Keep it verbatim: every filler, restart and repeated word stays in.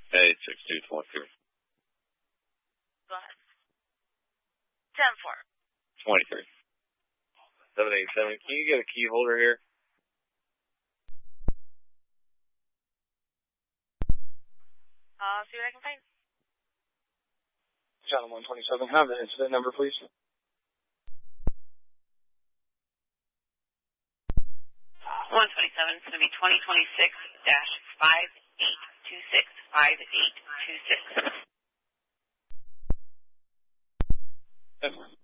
eight six two twenty-three. Go ahead. ten four. twenty-three. seven eight seven. Can you get a key holder here? Uh, see what I can find. Channel one twenty-seven, have the incident number, please. one twenty-seven, it's going to be twenty twenty-six dash five eight two six, five eight two six. That's